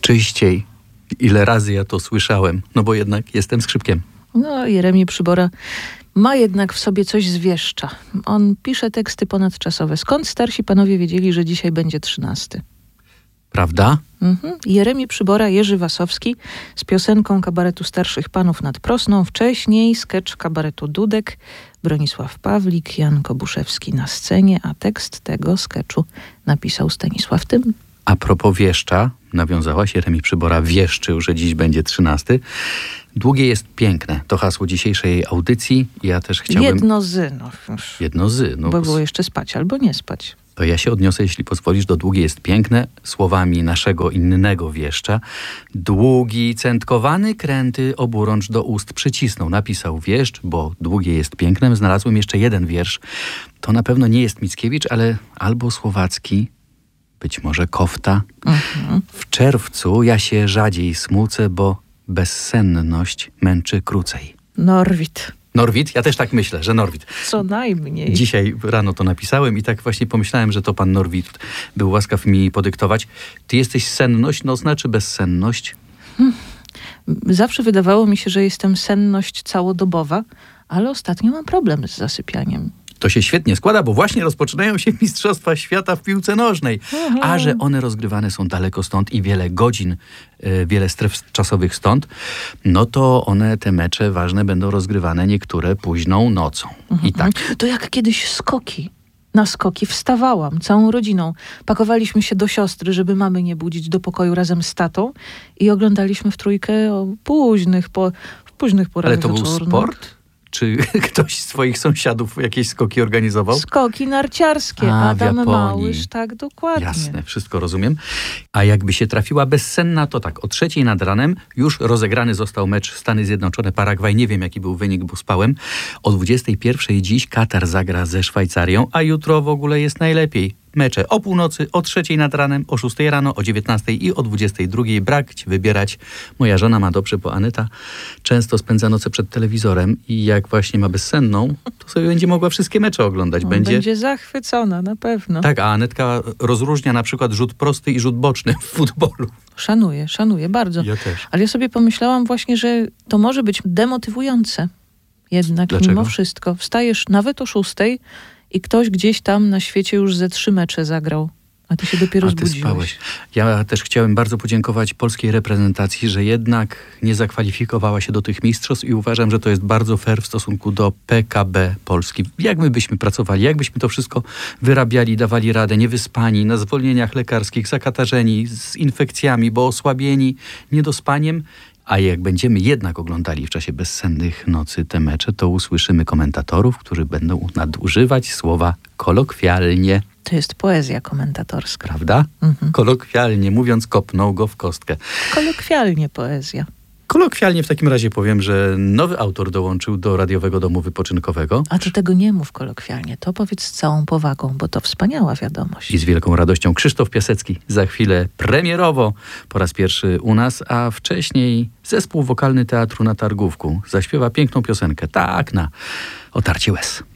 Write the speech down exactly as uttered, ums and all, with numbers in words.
czyściej. Ile razy ja to słyszałem, no bo jednak jestem skrzypkiem. No, Jeremi Przybora ma jednak w sobie coś zwieszcza. On pisze teksty ponadczasowe. Skąd starsi panowie wiedzieli, że dzisiaj będzie trzynasty? Prawda? Mhm. Jeremi Przybora, Jerzy Wasowski z piosenką kabaretu Starszych Panów nad Prosną. Wcześniej skecz kabaretu Dudek, Bronisław Pawlik, Jan Kobuszewski na scenie, a tekst tego skeczu napisał Stanisław Tym. A propos wieszcza, nawiązałaś, Jeremi Przybora wieszczył, że dziś będzie trzynasty. Długie jest piękne. To hasło dzisiejszej audycji. Ja też chciałbym... Jedno z, no już. Jedno z. No, bo było jeszcze spać albo nie spać. To ja się odniosę, jeśli pozwolisz, do długie jest piękne, słowami naszego innego wieszcza. Długi, centkowany kręty oburącz do ust przycisnął. Napisał wieszcz, bo długie jest piękne. Znalazłem jeszcze jeden wiersz. To na pewno nie jest Mickiewicz, ale albo słowacki, być może Kofta. Mhm. W czerwcu ja się rzadziej smucę, bo bezsenność męczy krócej. Norwid. Norwid? Ja też tak myślę, że Norwid. Co najmniej. Dzisiaj rano to napisałem i tak właśnie pomyślałem, że to pan Norwid był łaskaw mi podyktować. Ty jesteś senność nocna czy bezsenność? Hmm. Zawsze wydawało mi się, że jestem senność całodobowa, ale ostatnio mam problem z zasypianiem. To się świetnie składa, bo właśnie rozpoczynają się Mistrzostwa Świata w piłce nożnej. Mhm. A że one rozgrywane są daleko stąd i wiele godzin, y, wiele stref czasowych stąd, no to one, te mecze ważne, będą rozgrywane niektóre późną nocą. Mhm. I tak. To jak kiedyś skoki. Na skoki wstawałam całą rodziną. Pakowaliśmy się do siostry, żeby mamy nie budzić, do pokoju razem z tatą i oglądaliśmy w trójkę o późnych, po, w późnych porach Ale to był wieczornych. sport? Czy ktoś z twoich sąsiadów jakieś skoki organizował? Skoki narciarskie. A, w Adam Japonii. Małysz, tak, dokładnie. Jasne, wszystko rozumiem. A jakby się trafiła bezsenna, to tak, o trzeciej nad ranem już rozegrany został mecz Stany Zjednoczone-Paragwaj. Nie wiem, jaki był wynik, bo spałem. O dwudziestej pierwszej dziś Katar zagra ze Szwajcarią, a jutro w ogóle jest najlepiej. Mecze o północy, o trzeciej nad ranem, o szóstej rano, o dziewiętnastej i o dwudziestej drugiej. Brak ci wybierać. Moja żona ma dobrze, bo Anyta często spędza noce przed telewizorem i jak właśnie ma bezsenną, to sobie będzie mogła wszystkie mecze oglądać. Będzie... będzie zachwycona, na pewno. Tak, a Anetka rozróżnia na przykład rzut prosty i rzut boczny w futbolu. Szanuję, szanuję bardzo. Ja też. Ale ja sobie pomyślałam właśnie, że to może być demotywujące. Jednak Dlaczego? mimo wszystko. Wstajesz nawet o szóstej i ktoś gdzieś tam na świecie już ze trzy mecze zagrał. A ty się dopiero A ty zbudziłeś. spałeś. Ja też chciałem bardzo podziękować polskiej reprezentacji, że jednak nie zakwalifikowała się do tych mistrzostw i uważam, że to jest bardzo fair w stosunku do P K B Polski. Jak my byśmy pracowali, jak byśmy to wszystko wyrabiali, dawali radę, niewyspani, na zwolnieniach lekarskich, zakatarzeni, z infekcjami, bo osłabieni, niedospaniem. A jak będziemy jednak oglądali w czasie bezsennych nocy te mecze, to usłyszymy komentatorów, którzy będą nadużywać słowa kolokwialnie. To jest poezja komentatorska. Prawda? Mhm. Kolokwialnie mówiąc, kopnął go w kostkę. Kolokwialnie poezja. Kolokwialnie w takim razie powiem, że nowy autor dołączył do Radiowego Domu Wypoczynkowego. A ty tego nie mów kolokwialnie, to powiedz z całą powagą, bo to wspaniała wiadomość. I z wielką radością Krzysztof Piasecki za chwilę premierowo po raz pierwszy u nas, a wcześniej zespół wokalny Teatru na Targówku zaśpiewa piękną piosenkę, tak na otarcie łez.